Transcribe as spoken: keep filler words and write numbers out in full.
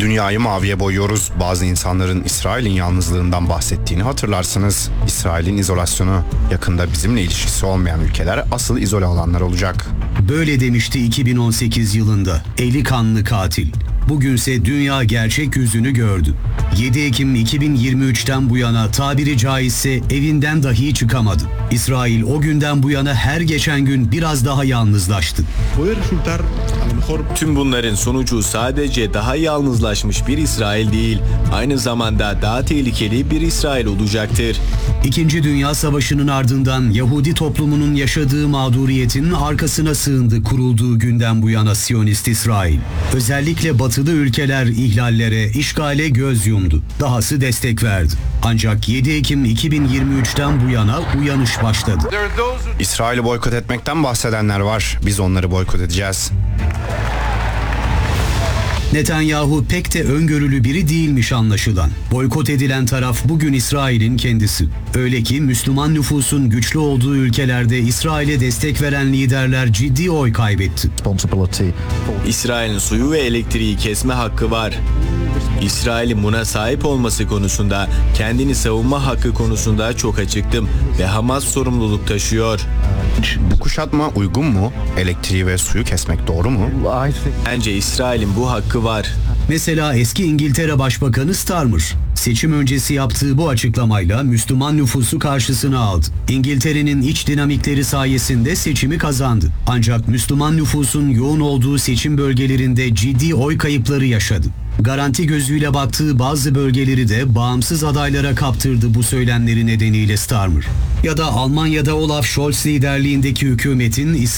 Dünyayı maviye boyuyoruz. Bazı insanların İsrail'in yalnızlığından bahsettiğini hatırlarsınız. İsrail'in izolasyonu. Yakında bizimle ilişkisi olmayan ülkeler asıl izole olanlar olacak. Böyle demişti iki bin on sekiz yılında eli kanlı katil. Bugünse dünya gerçek yüzünü gördü. yedi Ekim iki bin yirmi üçten bu yana tabiri caizse evinden dahi çıkamadı. İsrail o günden bu yana her geçen gün biraz daha yalnızlaştı. Tüm bunların sonucu sadece daha yalnızlaşmış bir İsrail değil, aynı zamanda daha tehlikeli bir İsrail olacaktır. İkinci Dünya Savaşı'nın ardından Yahudi toplumunun yaşadığı mağduriyetin arkasına sığındı kurulduğu günden bu yana Siyonist İsrail. Özellikle batılı ülkeler ihlallere, işgale göz yumdu. Dahası destek verdi. Ancak yedi Ekim iki bin yirmi üçten bu yana uyanış başladı. İsrail'i boykot etmekten bahsedenler var. Biz onları boykot edeceğiz. Netanyahu pek de öngörülü biri değilmiş anlaşılan. Boykot edilen taraf bugün İsrail'in kendisi. Öyle ki Müslüman nüfusun güçlü olduğu ülkelerde İsrail'e destek veren liderler ciddi oy kaybetti. İsrail'in suyu ve elektriği kesme hakkı var. İsrail'in buna sahip olması konusunda, kendini savunma hakkı konusunda çok açıktım ve Hamas sorumluluk taşıyor. Bu kuşatma uygun mu? Elektriği ve suyu kesmek doğru mu? Bence İsrail'in bu hakkı var. Mesela eski İngiltere Başbakanı Starmer, seçim öncesi yaptığı bu açıklamayla Müslüman nüfusu karşısına aldı. İngiltere'nin iç dinamikleri sayesinde seçimi kazandı. Ancak Müslüman nüfusun yoğun olduğu seçim bölgelerinde ciddi oy kayıpları yaşadı. Garanti gözüyle baktığı bazı bölgeleri de bağımsız adaylara kaptırdı bu söylemleri nedeniyle Starmer. Ya da Almanya'da Olaf Scholz liderliğindeki hükümetin